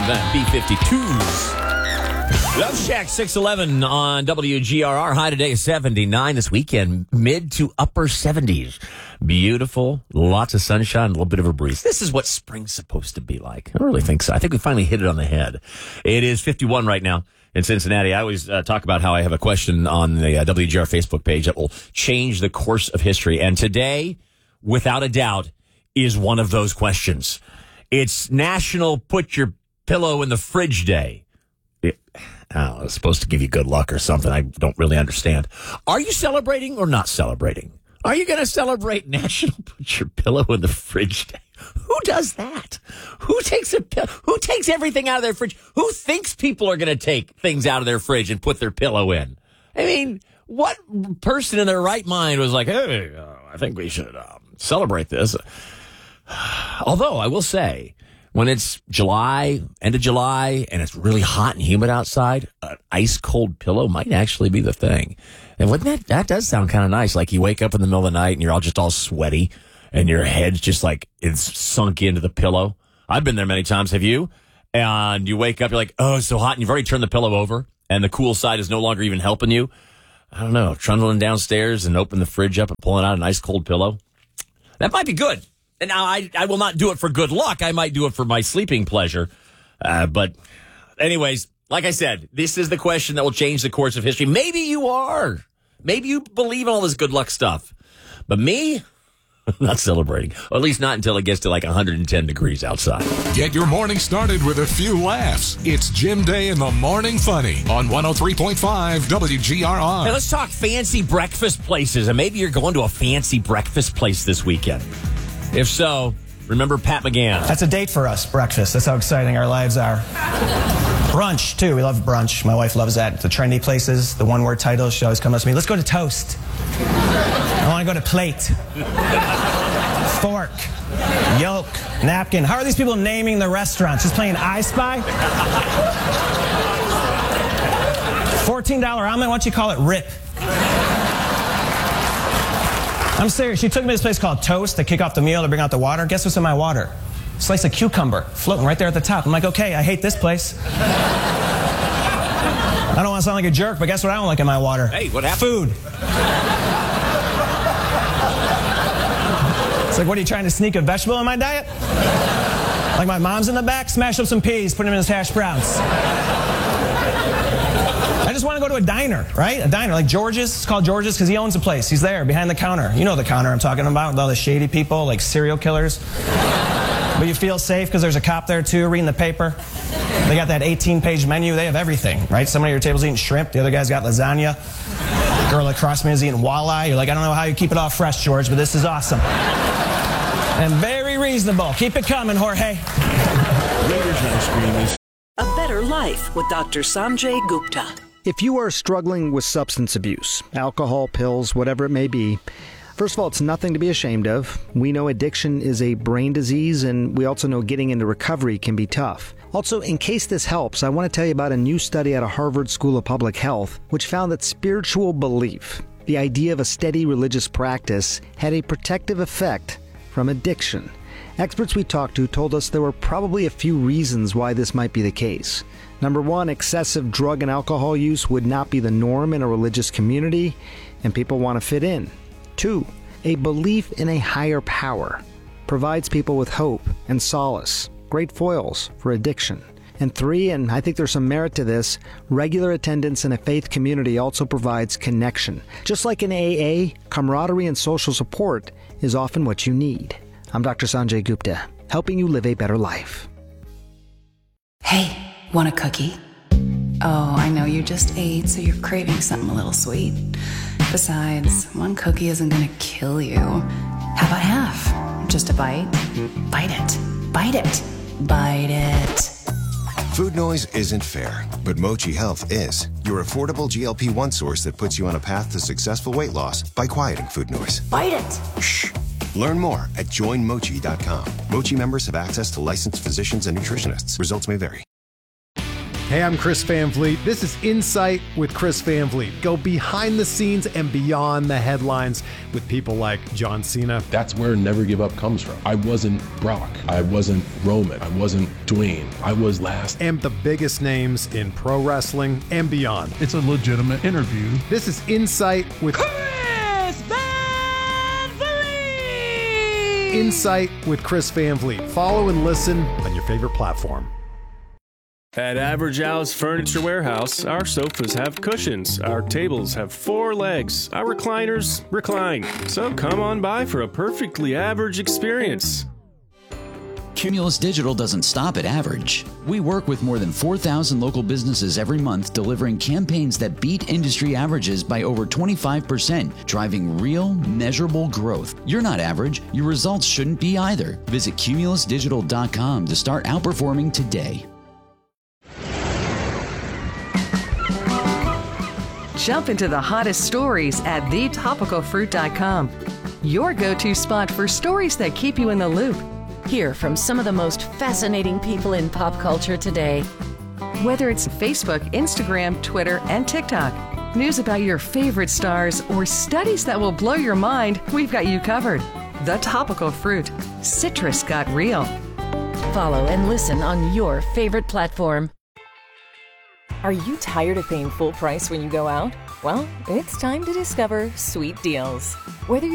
B-52s. Love Shack 611 on WGRR. High today is 79. This weekend, mid to upper 70s. Beautiful. Lots of sunshine, a little bit of a breeze. This is what spring's supposed to be like. I really think so. I think we finally hit it on the head. It is 51 right now in Cincinnati. I always talk about how I have a question on the WGR Facebook page that will change the course of history. And today, without a doubt, is one of those questions. It's National Put Your Pillow in the Fridge Day. It's supposed to give you good luck or something. I don't really understand. Are you celebrating or not celebrating? Are you going to celebrate National Put Your Pillow in the Fridge Day? Who does that? Who takes Who takes everything out of their fridge? Who thinks people are going to take things out of their fridge and put their pillow in? I mean, what person in their right mind was like, hey, I think we should celebrate this? Although, I will say, when it's July, end of July, and it's really hot and humid outside, an ice-cold pillow might actually be the thing. And wouldn't that does sound kind of nice. Like you wake up in the middle of the night and you're all sweaty and your head's just like it's sunk into the pillow. I've been there many times. Have you? And you wake up, you're like, oh, it's so hot. And you've already turned the pillow over and the cool side is no longer even helping you. I don't know. Trundling downstairs and open the fridge up and pulling out an ice-cold pillow. That might be good. And now I will not do it for good luck. I might do it for my sleeping pleasure. But anyways, like I said, this is the question that will change the course of history. Maybe you are. Maybe you believe in all this good luck stuff. But me, I'm not celebrating. Or at least not until it gets to like 110 degrees outside. Get your morning started with a few laughs. It's Jim Day in the Morning Funny on 103.5 WGRR. Hey, let's talk fancy breakfast places. And maybe you're going to a fancy breakfast place this weekend. If so, remember Pat McGann. That's a date for us, breakfast. That's how exciting our lives are. Brunch, too. We love brunch. My wife loves that. The trendy places, the one-word titles. She always comes to me, let's go to toast. I want to go to plate. Fork. Yolk. Napkin. How are these people naming the restaurants? Just playing I Spy? $14 omelet, why don't you call it Rip? I'm serious. She took me to this place called Toast to kick off the meal to bring out the water. Guess what's in my water? Slice of cucumber floating right there at the top. I'm like, okay, I hate this place. I don't want to sound like a jerk, but guess what I don't like in my water? Hey, what happened? Food. It's like, what are you trying to sneak a vegetable in my diet? Like my mom's in the back, smash up some peas, put them in his hash browns. I just want to go to a diner, right? A diner like George's. It's called George's because he owns the place. He's there behind the counter. You know the counter I'm talking about with all the shady people, like serial killers. But you feel safe because there's a cop there too reading the paper. They got that 18-page menu. They have everything, right? Somebody at your table's eating shrimp. The other guy's got lasagna. The girl across me is eating walleye. You're like, I don't know how you keep it all fresh, George, but this is awesome. And very reasonable. Keep it coming, Jorge. A Better Life with Dr. Sanjay Gupta. If you are struggling with substance abuse, alcohol, pills, whatever it may be, first of all, it's nothing to be ashamed of. We know addiction is a brain disease, and we also know getting into recovery can be tough. Also, in case this helps, I want to tell you about a new study out of Harvard School of Public Health, which found that spiritual belief, the idea of a steady religious practice, had a protective effect from addiction. Experts we talked to told us there were probably a few reasons why this might be the case. Number one, excessive drug and alcohol use would not be the norm in a religious community, and people want to fit in. Two, a belief in a higher power provides people with hope and solace, great foils for addiction. And three, and I think there's some merit to this, regular attendance in a faith community also provides connection. Just like in AA, camaraderie and social support is often what you need. I'm Dr. Sanjay Gupta, helping you live a better life. Hey, want a cookie? Oh, I know you just ate, so you're craving something a little sweet. Besides, one cookie isn't gonna kill you. How about half? Just a bite? Bite it. Bite it. Bite it. Food noise isn't fair, but Mochi Health is. Your affordable GLP-1 source that puts you on a path to successful weight loss by quieting food noise. Bite it. Shh. Learn more at joinmochi.com. Mochi members have access to licensed physicians and nutritionists. Results may vary. Hey, I'm Chris Van Vliet. This is Insight with Chris Van Vliet. Go behind the scenes and beyond the headlines with people like John Cena. That's where Never Give Up comes from. I wasn't Brock. I wasn't Roman. I wasn't Dwayne. I was last. And the biggest names in pro wrestling and beyond. It's a legitimate interview. This is Insight with Chris Van Vliet! Insight with Chris Van Vliet. Follow and listen on your favorite platform. At Average Al's Furniture Warehouse, our sofas have cushions, our tables have 4 legs, our recliners recline. So come on by for a perfectly average experience. Cumulus Digital doesn't stop at average. We work with more than 4,000 local businesses every month, delivering campaigns that beat industry averages by over 25%, driving real, measurable growth. You're not average. Your results shouldn't be either. Visit cumulusdigital.com to start outperforming today. Jump into the hottest stories at thetopicalfruit.com. Your go-to spot for stories that keep you in the loop. Hear from some of the most fascinating people in pop culture today. Whether it's Facebook, Instagram, Twitter, and TikTok, news about your favorite stars, or studies that will blow your mind, we've got you covered. The Topical Fruit. Citrus got real. Follow and listen on your favorite platform. Are you tired of paying full price when you go out? Well, it's time to discover sweet deals. Whether